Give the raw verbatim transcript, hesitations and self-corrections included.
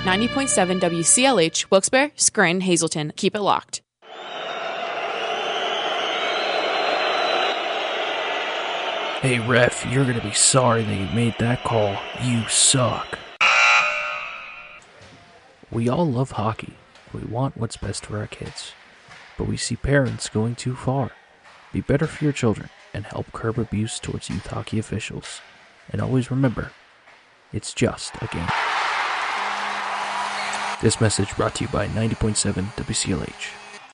ninety point seven W C L H, Wilkes-Barre, Scranton, Hazleton. Keep it locked. Hey ref, you're gonna be sorry that you made that call. You suck. We all love hockey. We want what's best for our kids. But we see parents going too far. Be better for your children and help curb abuse towards youth hockey officials. And always remember, it's just a game. This message brought to you by ninety point seven W C L H.